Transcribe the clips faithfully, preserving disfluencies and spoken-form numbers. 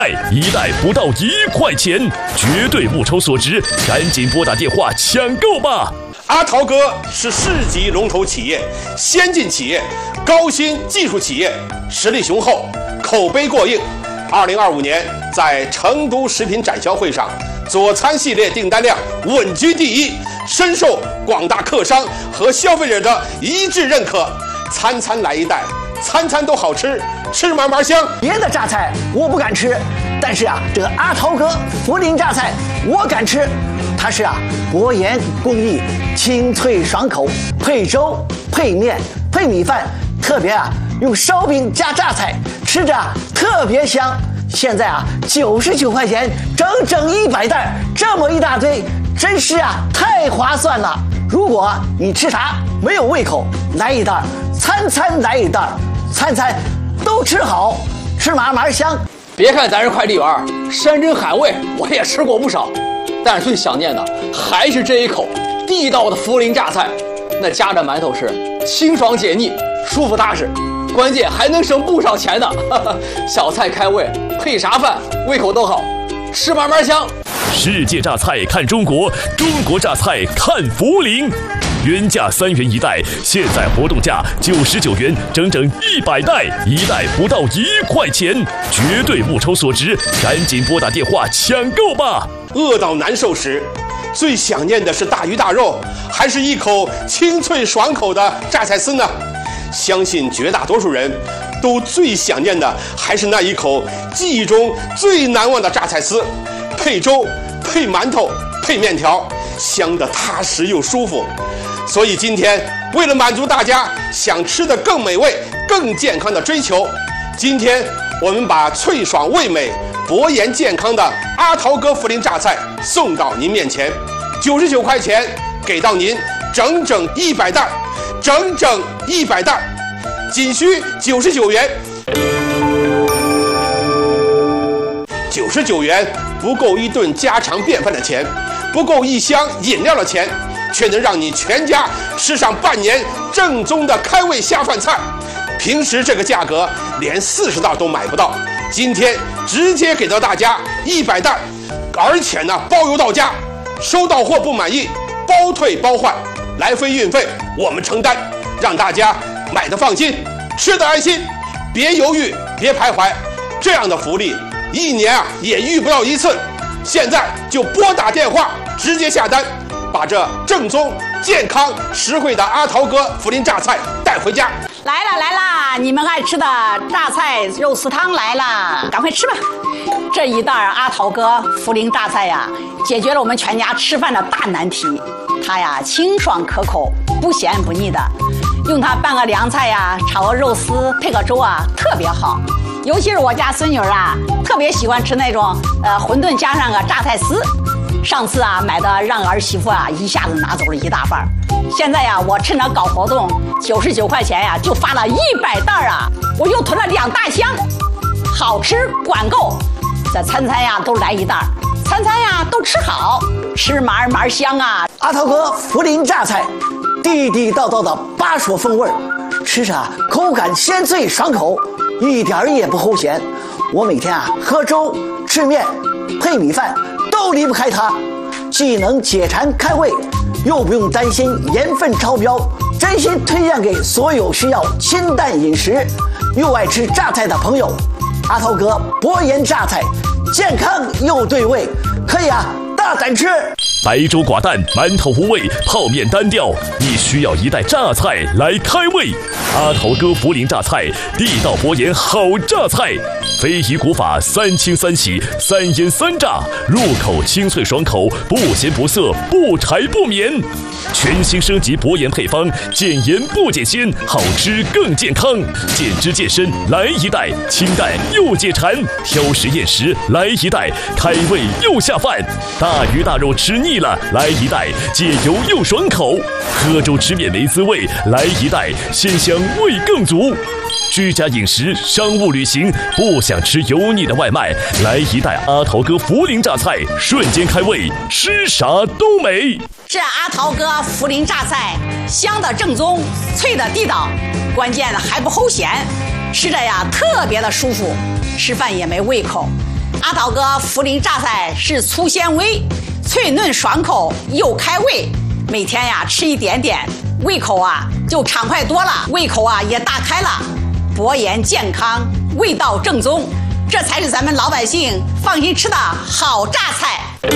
一袋不到一块钱，绝对物超所值，赶紧拨打电话抢购吧！ 阿陶哥是市级龙头企业、先进企业、高新技术企业，实力雄厚，口碑过硬。二零二五年在成都食品展销会上，佐餐系列订单量稳居第一，深受广大客商和消费者的一致认可。餐餐来一袋，餐餐都好吃，吃嘛嘛香。 别的榨菜我不敢吃，但是啊，这个阿陶哥涪陵榨菜我敢吃。它是啊，薄盐工艺，清脆爽口，配粥、配面、配米饭，特别啊用烧饼加榨菜，吃着啊特别香。现在啊九十九块钱，整整一百袋，这么一大堆，真是啊太划算了。如果你吃啥没有胃口，来一袋，餐餐来一袋，餐餐都吃好，吃嘛嘛香。 别看咱是快递员，山珍海味我也吃过不少，但是最想念的还是这一口地道的涪陵榨菜，那夹着馒头是清爽解腻，舒服踏实，关键还能省不少钱呢。小菜开胃，配啥饭胃口都好，吃嘛嘛香。 世界榨菜看中国，中国榨菜看涪陵。原价三元一袋，现在活动价九十九元，整整一百袋，一袋不到一块钱，绝对物超所值，赶紧拨打电话抢购吧！ 饿到难受时，最想念的是大鱼大肉，还是一口清脆爽口的榨菜丝呢？相信绝大多数人都最想念的还是那一口记忆中最难忘的榨菜丝，配粥、配馒头、配面条，香得踏实又舒服。所以今天为了满足大家想吃的更美味、更健康的追求，今天我们把脆爽味美、薄盐健康的阿陶哥涪陵榨菜送到您面前，九十九块钱给到您整整一百袋，整整一百袋，仅需九十九元。九十九元不够一顿家常便饭的钱，不够一箱饮料的钱，却能让你全家吃上半年正宗的开胃下饭菜。平时这个价格连四十袋都买不到，今天直接给到大家一百袋，而且呢包邮到家，收到货不满意包退包换，来回运费我们承担，让大家买的放心，吃的安心，别犹豫别徘徊，这样的福利一年啊也遇不到一次。现在就拨打电话直接下单，把这正宗、健康、实惠的阿陶哥涪陵榨菜带回家。 来了来了，你们爱吃的榨菜肉丝汤来了，赶快吃吧！这一袋阿陶哥涪陵榨菜呀，解决了我们全家吃饭的大难题。它呀清爽可口，不咸不腻的，用它拌个凉菜呀，炒个肉丝，配个粥啊，特别好。尤其是我家孙女啊，特别喜欢吃那种呃馄饨加上个榨菜丝。上次啊买的让儿媳妇啊一下子拿走了一大半，现在呀我趁着搞活动，九十九块钱呀就发了一百袋啊，我又囤了两大箱，好吃管够，这餐餐呀都来一袋，餐餐呀都吃好，吃嘛嘛香啊！ 阿陶哥涪陵榨菜，地地道道的巴蜀风味，吃着口感鲜脆爽口，一点也不齁咸。我每天啊喝粥、吃面、配米饭都离不开它，既能解馋开胃，又不用担心盐分超标，真心推荐给所有需要清淡饮食又爱吃榨菜的朋友。阿陶哥薄盐榨菜，健康又对味，可以啊大胆吃。 白粥寡淡，馒头无味，泡面单调，你需要一袋榨菜来开胃。阿陶哥涪陵榨菜，地道薄盐好榨菜，非遗古法三清三洗三腌三炸，入口清脆爽口，不咸不涩，不柴不绵。全新升级薄盐配方，减盐不减鲜，好吃更健康，减脂健身来一袋，清淡又解馋，挑食厌食来一袋，开胃又下饭。大鱼大肉吃腻了，来一袋，解油又爽口。喝粥吃面没滋味，来一袋，鲜香味更足。居家饮食、商务旅行，不想吃油腻的外卖，来一袋阿陶哥涪陵榨菜，瞬间开胃，吃啥都美。 这阿陶哥涪陵榨菜，香的正宗，脆的地道，关键还不齁咸，吃着呀特别的舒服，吃饭也没胃口。 阿桃哥涪陵榨菜是粗纤维，脆嫩爽口又开胃，每天呀吃一点点，胃口啊就畅快多了，胃口啊也大开了，薄盐健康，味道正宗，这才是咱们老百姓放心吃的好榨菜。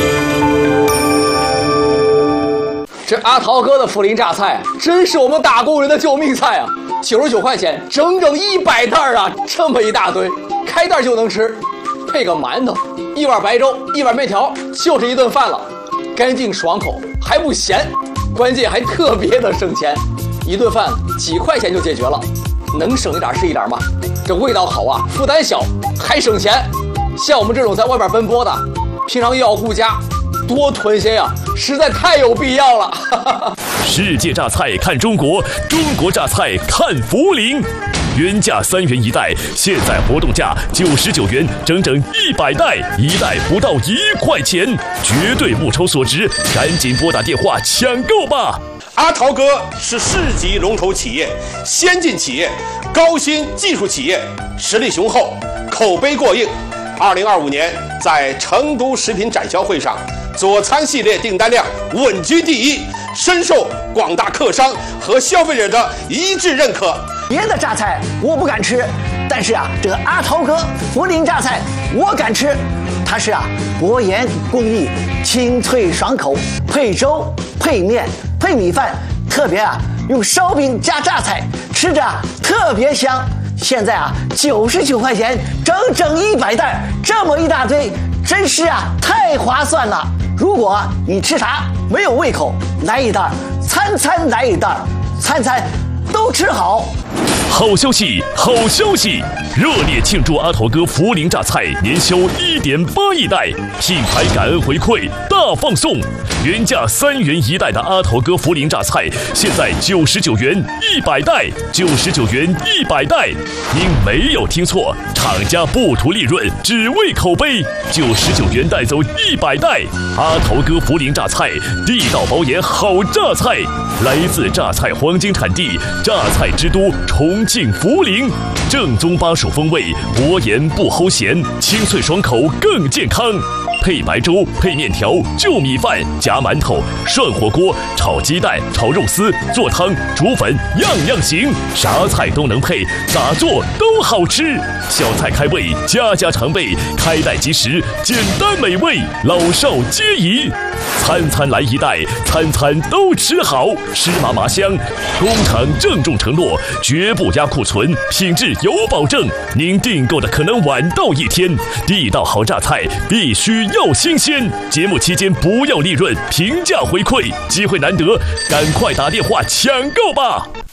这阿桃哥的涪陵榨菜真是我们打工人的救命菜啊！九十九块钱，整整一百袋啊，这么一大堆，开袋就能吃，配个馒头，一碗白粥，一碗面条，就是一顿饭了，干净爽口，还不咸，关键还特别的省钱，一顿饭几块钱就解决了，能省一点是一点嘛。这味道好啊，负担小，还省钱。像我们这种在外边奔波的，平常又要顾家，多囤些呀，实在太有必要了。 世界榨菜看中国，中国榨菜看涪陵。原价三元一袋，现在活动价九十九元，整整一百袋，一袋不到一块钱，绝对物超所值，赶紧拨打电话抢购吧！ 阿桃哥是市级龙头企业、先进企业、高新技术企业，实力雄厚，口碑过硬。二零二五年在成都食品展销会上，佐餐系列订单量稳居第一，深受广大客商和消费者的一致认可。 别的榨菜我不敢吃，但是啊，这个阿桃哥涪陵榨菜我敢吃。它是啊薄盐工艺，清脆爽口，配粥、配面、配米饭，特别啊用烧饼加榨菜，吃着啊特别香。现在啊九十九块钱，整整一百袋，这么一大堆，真是啊太划算了。如果你吃啥没有胃口，来一袋，餐餐来一袋，餐餐都吃好。 好消息，好消息！热烈庆祝阿桃哥涪陵榨菜年销一点八亿袋，品牌感恩回馈大放送。原价三元一袋的阿桃哥涪陵榨菜，现在九十九元一百袋，九十九元一百袋。您没有听错，厂家不图利润，只为口碑，九十九元带走一百袋。阿桃哥涪陵榨菜，地道保研好榨菜，来自榨菜黄金产地，榨菜之都重庆涪陵，正宗巴蜀风味，薄盐不齁咸，清脆爽口更健康。配白粥、配面条、就米饭、夹馒头、涮火锅、炒鸡蛋、炒肉丝、做汤、煮粉，样样行，啥菜都能配，咋做都好吃。小菜开胃，家家常备，开袋即食，简单美味，老少皆宜。餐餐来一袋，餐餐都吃好，湿麻麻香。工厂郑重承诺，绝不压库存，品质有保证。您订购的可能晚到一天，地道好榨菜必须要新鲜。节目期间不要利润，平价回馈，机会难得，赶快打电话抢购吧！